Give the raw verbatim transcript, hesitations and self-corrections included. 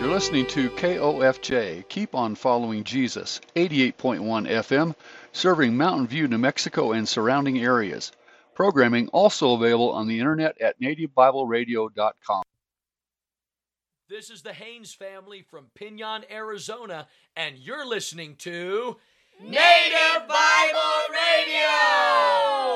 You're listening to K O F J, Keep on Following Jesus, eighty-eight point one F M, serving Mountain View, New Mexico and surrounding areas. Programming also available on the internet at native bible radio dot com. This is the Haynes family from Pinon, Arizona, and you're listening to Native Bible Radio!